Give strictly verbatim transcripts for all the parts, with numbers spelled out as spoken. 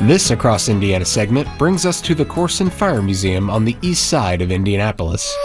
This Across Indiana segment brings us to the Corson Fire Museum on the east side of Indianapolis.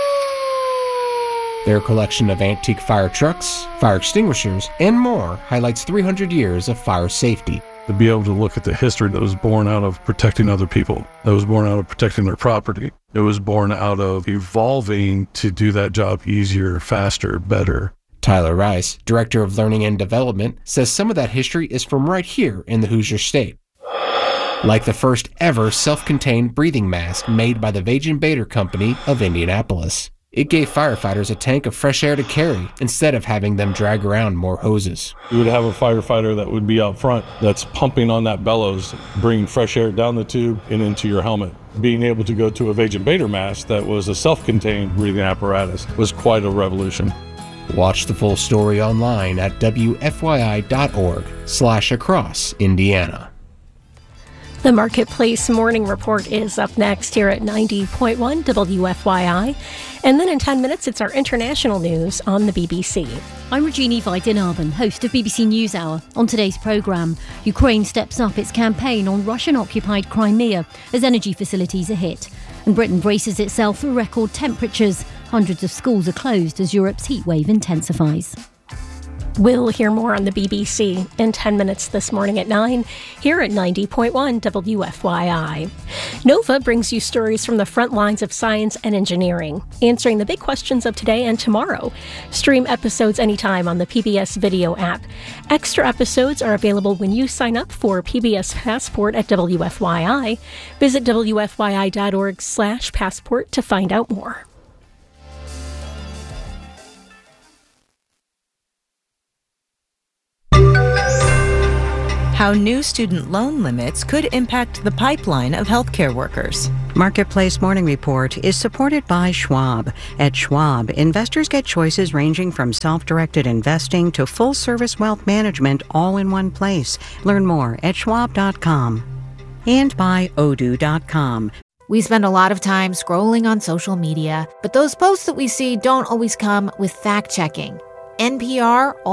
Their collection of antique fire trucks, fire extinguishers, and more highlights three hundred years of fire safety. To be able to look at the history that was born out of protecting other people, that was born out of protecting their property, it was born out of evolving to do that job easier, faster, better. Tyler Rice, Director of Learning and Development, says some of that history is from right here in the Hoosier State. Like the first ever self-contained breathing mask made by the Vajan Bader Company of Indianapolis. It gave firefighters a tank of fresh air to carry instead of having them drag around more hoses. You would have a firefighter that would be out front that's pumping on that bellows, bringing fresh air down the tube and into your helmet. Being able to go to a Vajan Bader mask that was a self-contained breathing apparatus was quite a revolution. Watch the full story online at W F Y I dot org slash across Indiana. The Marketplace Morning Report is up next here at ninety point one W F Y I. And then in ten minutes, it's our international news on the B B C. I'm Regina Vaidinarban, host of B B C NewsHour. On today's programme, Ukraine steps up its campaign on Russian-occupied Crimea as energy facilities are hit. And Britain braces itself for record temperatures. Hundreds of schools are closed as Europe's heatwave intensifies. We'll hear more on the B B C in ten minutes this morning at nine, here at ninety point one W F Y I. Nova brings you stories from the front lines of science and engineering, answering the big questions of today and tomorrow. Stream episodes anytime on the P B S Video app. Extra episodes are available when you sign up for P B S Passport at W F Y I. Visit W F Y I dot org slash passport to find out more. How new student loan limits could impact the pipeline of healthcare workers. Marketplace Morning Report is supported by Schwab. At Schwab, investors get choices ranging from self-directed investing to full-service wealth management all in one place. Learn more at schwab dot com. And by odoo dot com. We spend a lot of time scrolling on social media, but those posts that we see don't always come with fact-checking. N P R